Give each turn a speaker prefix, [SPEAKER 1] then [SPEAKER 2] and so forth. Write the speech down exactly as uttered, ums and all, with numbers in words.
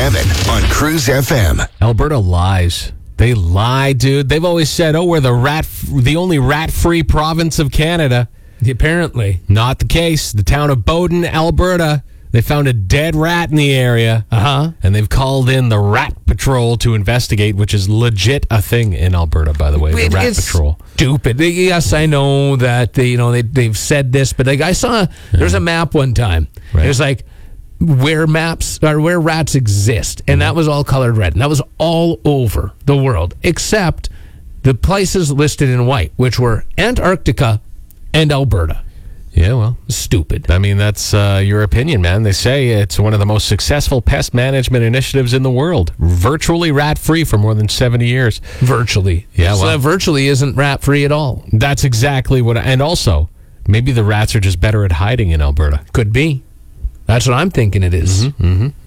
[SPEAKER 1] seven on Cruise F M.
[SPEAKER 2] Alberta lies. They lie, dude. They've always said, oh, we're the rat, the only rat-free province of Canada.
[SPEAKER 3] Apparently.
[SPEAKER 2] Not the case. The town of Bowden, Alberta, they found a dead rat in the area.
[SPEAKER 3] Uh-huh.
[SPEAKER 2] And they've called in the Rat Patrol to investigate, which is legit a thing in Alberta, by the way, the
[SPEAKER 3] It
[SPEAKER 2] Rat
[SPEAKER 3] is
[SPEAKER 2] Patrol.
[SPEAKER 3] Stupid. Yes, I know that they, you know they they've said this, but like I saw there's a map one time.
[SPEAKER 2] Right.
[SPEAKER 3] It was like where maps or where rats exist, and that was all colored red, and that was all over the world except the places listed in white, which were Antarctica and Alberta.
[SPEAKER 2] Yeah, well,
[SPEAKER 3] Stupid.
[SPEAKER 2] I mean, that's uh, your opinion, man. They say it's one of the most successful pest management initiatives in the world. Virtually rat-free for more than seventy years.
[SPEAKER 3] Virtually.
[SPEAKER 2] Yeah,
[SPEAKER 3] so
[SPEAKER 2] well.
[SPEAKER 3] that virtually isn't rat free at all.
[SPEAKER 2] That's exactly what... And also, maybe the rats are just better at hiding in Alberta.
[SPEAKER 3] Could be. That's what I'm thinking it is.
[SPEAKER 2] Mm-hmm, mm-hmm.